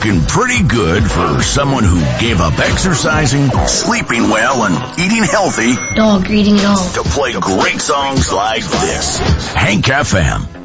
looking pretty good for someone who gave up exercising, sleeping well, and eating healthy Dog eating dog. to play great songs like this. Hank FM.